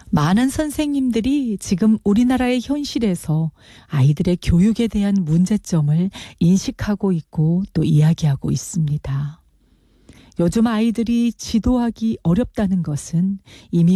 많은 선생님들이 지금 우리나라의 현실에서 아이들의 교육에 대한 문제점을 인식하고 있고 또 이야기하고 있습니다. 요즘 아이들이 지도하기 어렵다는 것은 이미